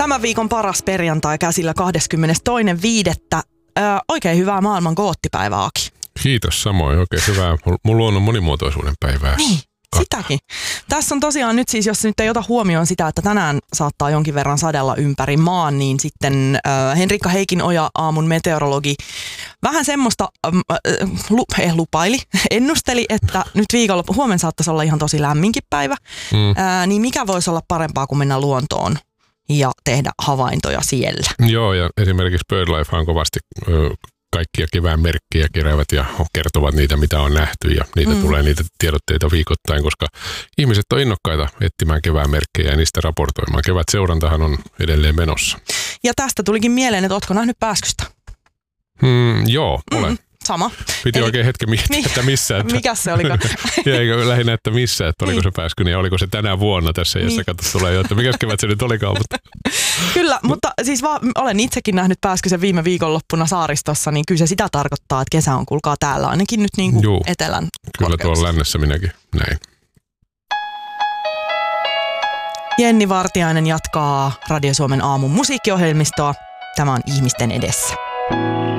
Tämän viikon paras perjantai käsillä 22.5. Oikein hyvää maailman goottipäivää, Aki. Kiitos samoin, oikein hyvää mun luonnon monimuotoisuuden päivää. Niin, sitäkin. Tässä on tosiaan nyt siis, jos nyt ei ota huomioon sitä, että tänään saattaa jonkin verran sadella ympäri maan, niin sitten Henrikka Heikinoja, aamun meteorologi, vähän semmoista ennusteli, että nyt viikonloppu, huomenna saattaisi olla ihan tosi lämminkin päivä, niin mikä voisi olla parempaa kuin mennä luontoon ja tehdä havaintoja siellä? Joo, ja esimerkiksi BirdLife on kovasti kaikkia kevään merkkejä keräävät ja kertovat niitä, mitä on nähty, ja niitä tulee niitä tiedotteita viikoittain, koska ihmiset on innokkaita etsimään kevään merkkejä ja niistä raportoimaan. Kevätseurantahan on edelleen menossa. Ja tästä tulikin mieleen, että ootko nähnyt pääskystä? Joo, olen. Sama. Piti oikein hetken miettiä, että missä. Että mikä se oliko? Jäikö lähinnä, että missä, että oliko se pääskyni ja oliko se tänä vuonna tässä, jossa tulee jo, että mikäs kevät se nyt olikaan. Mutta. Kyllä, mutta siis olen itsekin nähnyt pääskysen viime viikonloppuna saaristossa, niin kyllä se sitä tarkoittaa, että kesä on kuulkaa täällä ainakin nyt niin kuin etelän kyllä tuolla lännessä minäkin näin. Jenni Vartiainen jatkaa Radio Suomen aamun musiikkiohjelmistoa. Tämä on Ihmisten edessä.